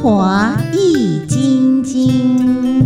活易筋经。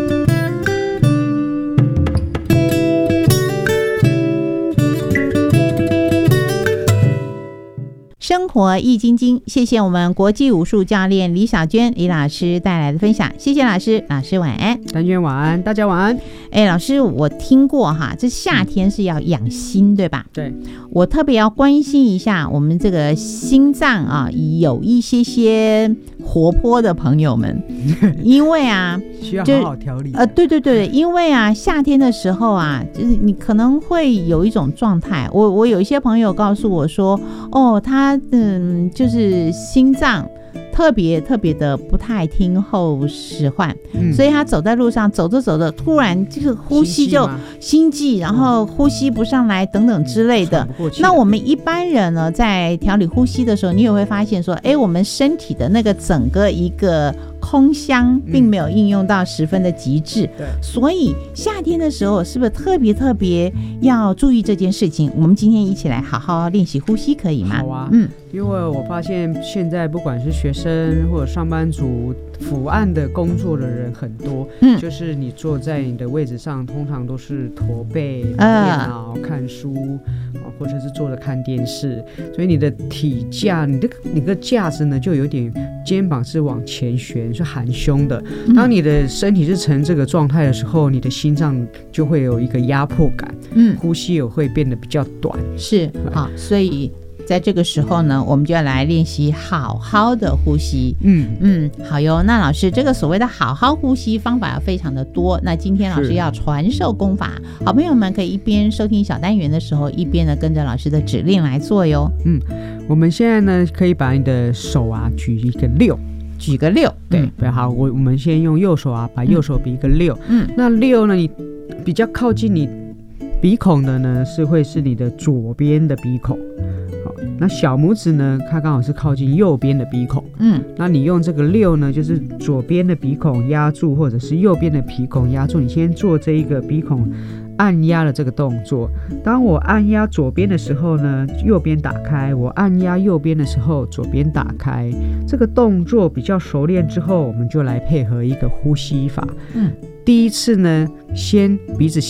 生活易筋经，谢谢我们国际武术教练李小娟李老师带来的分享，谢谢老师，老师晚安。 丹娟晚安，大家晚安。 老师，我听过哈，这夏天是要养心，对吧？ 对， 我特别要关心一下我们这个心脏啊，有一些活泼的朋友们，因为啊， 需要好好调理。 对，因为啊，夏天的时候啊，就是你可能会有一种状态，我有一些朋友告诉我说，他就是心脏特别的不太听后使唤，所以他走在路上走着突然就是呼吸就心悸，然后呼吸不上来等等之类的。那我们一般人呢，在调理呼吸的时候，你也会发现说，我们身体的那个整个一个空腔并没有应用到十分的极致，所以夏天的时候是不是特别要注意这件事情？我们今天一起来好好练习呼吸，可以吗？ 好啊，因为我发现现在不管是学生或者上班族，伏案的工作的人很多，就是你坐在你的位置上，通常都是驼背、电脑、看书，或者是坐着看电视，所以你的体架，你的架子呢，就有点肩膀是往前旋，是含胸的。当你的身体是呈这个状态的时候，你的心脏就会有一个压迫感，呼吸也会变得比较短。 是，好，所以在这个时候呢，我们就要来练习好好的呼吸。好哟。那老师，这个所谓的好好呼吸方法非常的多，那今天老师要传授功法，好朋友们可以一边收听小单元的时候，一边呢跟着老师的指令来做哟。 我们现在呢可以把你的手啊举一个6， 举个6， 对，好，我们先用右手啊，把右手比一个6，那6呢，你比较靠近你鼻孔的呢，会是你的左边的鼻孔，好，那小拇指呢，它刚好是靠近右边的鼻孔，那你用这个6呢，就是左边的鼻孔压住，或者是右边的鼻孔压住，你先做这一个鼻孔按压的这个动作。当我按压左边的时候呢，右边打开；我按压右边的时候，左边打开。这个动作比较熟练之后，我们就来配合一个呼吸法。第一次呢，先鼻子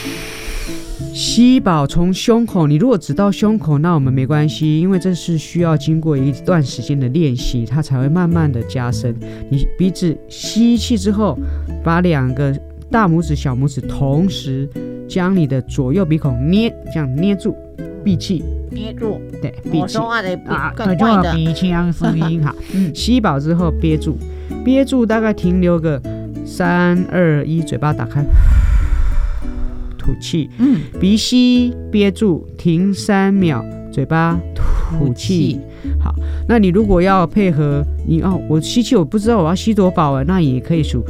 吸饱从胸口，你如果只到胸口，那我们没关系，因为这是需要经过一段时间的练习，它才会慢慢的加深。你鼻子吸气之后，把2个大拇指、小拇指同时将你的左右鼻孔这样捏住，闭气， 捏住， 对，闭气。 我说话的怪怪的， 鼻腔声音好。吸饱之后憋住，大概停留个3、2、1，嘴巴打开。吐气，鼻吸憋住，停3秒，嘴巴吐气。好，那你如果要配合我吸气，我不知道我要吸多饱那也可以数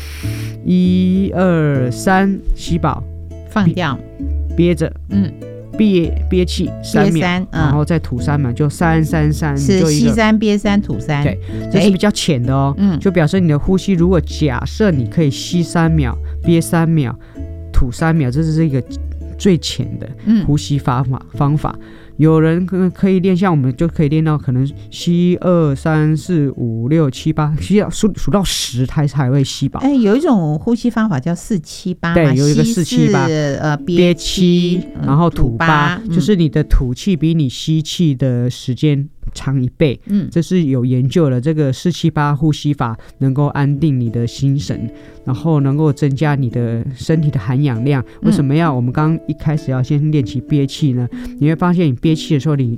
1、2、3，吸饱， 放掉， 憋着，憋气3秒，然后再吐3秒，就3、3、3， 是吸3憋3吐3。 对，这是比较浅的哦，就表示你的呼吸，如果假设你可以吸3秒，憋3秒。吐3秒，这是一个最浅的呼吸方法。有人可以练，像我们就可以练到可能吸2、3、4、5、6、7、8，吸到数到10，它才会吸饱。 有一种呼吸方法叫4、7、8， 对，有一个4、7、8，憋7，然后吐8，就是你的吐气比你吸气的时间长1倍，这是有研究的。这个4、7、8呼吸法能够安定你的心神，然后能够增加你的身体的含氧量。为什么我们刚刚一开始要先练习憋气呢？你会发现你憋气的时候，你